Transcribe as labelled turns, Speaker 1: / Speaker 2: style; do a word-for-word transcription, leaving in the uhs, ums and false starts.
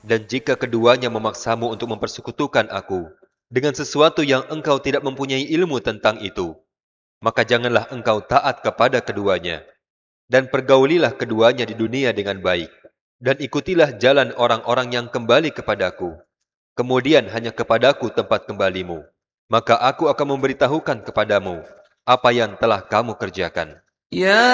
Speaker 1: Dan jika keduanya memaksamu untuk mempersekutukan aku dengan sesuatu yang engkau tidak mempunyai ilmu tentang itu, maka janganlah engkau taat kepada keduanya. Dan pergaulilah keduanya di dunia dengan baik. Dan ikutilah jalan orang-orang yang kembali kepadaku. Kemudian hanya kepadaku tempat kembalimu. Maka aku akan memberitahukan kepadamu apa yang telah kamu kerjakan.
Speaker 2: يا